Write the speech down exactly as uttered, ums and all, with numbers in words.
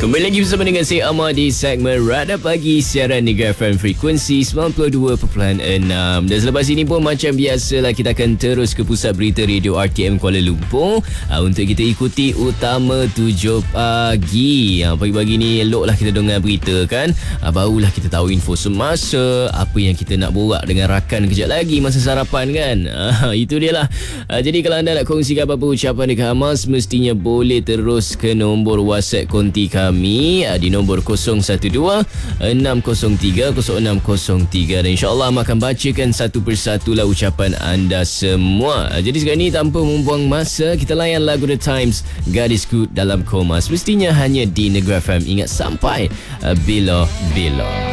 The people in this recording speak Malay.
Kembali lagi bersama dengan saya Amar di segmen Radar Pagi siaran Negeri F M frekuensi sembilan puluh dua perpuluhan enam. Dan selepas ini pun macam biasalah kita akan terus ke pusat berita radio R T M Kuala Lumpur uh, untuk kita ikuti utama tujuh pagi. Uh, pagi-pagi ni eloklah kita dengar berita kan. Uh, barulah kita tahu info semasa, apa yang kita nak borak dengan rakan kejap lagi masa sarapan kan. Uh, itu dia lah. Uh, jadi kalau anda nak kongsikan apa-apa ucapan dekat Amar, semestinya boleh terus ke nombor WhatsApp konti kami di nombor kosong satu dua enam kosong tiga kosong enam kosong tiga, dan insyaAllah Amar akan bacakan satu persatu lah ucapan anda semua. Jadi sekarang ni tanpa membuang masa, kita layan lagu The Times, Gadisku Dalam Koma, semestinya hanya di Negeri F M. Ingat, sampai bila-bila.